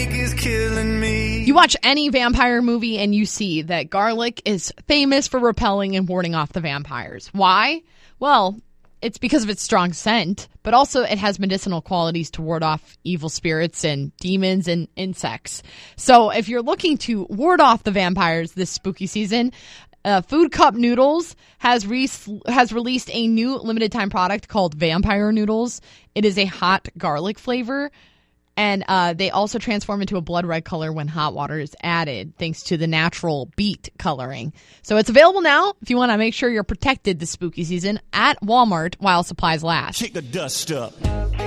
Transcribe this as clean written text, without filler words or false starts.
You watch any vampire movie and you see that garlic is famous for repelling and warding off the vampires. Why? Well, it's because of its strong scent, but also it has medicinal qualities to ward off evil spirits and demons and insects. So if you're looking to ward off the vampires this spooky season, Food Cup Noodles has released a new limited time product called Vampire Noodles. It is a hot garlic flavor. And they also transform into a blood red color when hot water is added, thanks to the natural beet coloring. So it's available now if you want to make sure you're protected this spooky season at Walmart while supplies last. Shake the dust up.